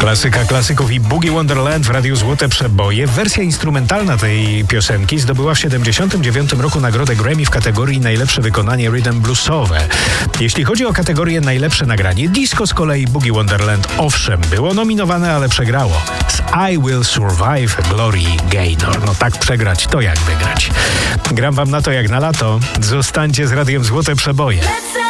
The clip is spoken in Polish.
Klasyka klasyków i Boogie Wonderland w Radiu Złote Przeboje. Wersja instrumentalna tej piosenki zdobyła w 1979 roku nagrodę Grammy w kategorii najlepsze wykonanie rhythm bluesowe. Jeśli chodzi o kategorię najlepsze nagranie disco, z kolei Boogie Wonderland owszem było nominowane, ale przegrało z I Will Survive Glory Gaynor. No tak przegrać to jak wygrać. Gram wam na to jak na lato. Zostańcie z Radiem Złote Przeboje.